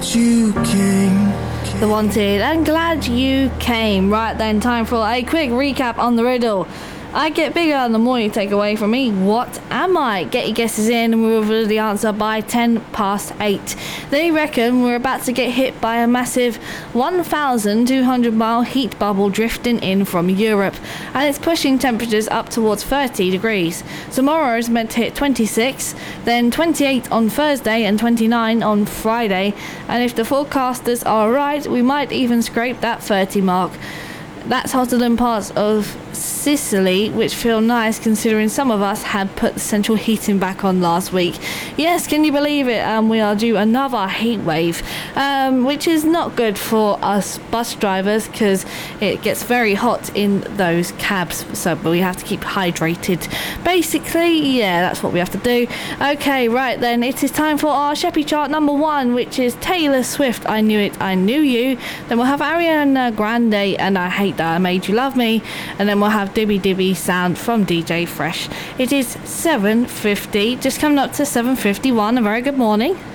you came. The Wanted, and glad you came. Right then, time for a quick recap on the riddle. I get bigger the more you take away from me. What am I? Get your guesses in and we'll reveal the answer by 8:10. They reckon we're about to get hit by a massive 1,200 mile heat bubble drifting in from Europe, and it's pushing temperatures up towards 30 degrees. Tomorrow is meant to hit 26, then 28 on Thursday and 29 on Friday, and if the forecasters are right, we might even scrape that 30 mark. That's hotter than parts of Sicily, which feel nice considering some of us had put the central heating back on last week. Yes, can you believe it? We are due another heat wave, which is not good for us bus drivers because it gets very hot in those cabs, so we have to keep hydrated. Basically, yeah, that's what we have to do. Okay, right then, it is time for our Sheppy chart number 1, which is Taylor Swift, I Knew It, I Knew You. Then we'll have Ariana Grande and I Hate That I Made You Love Me, and then we'll have Dibby Dibby Sound from DJ Fresh. It is 7:50, just coming up to 7:51. A very good morning.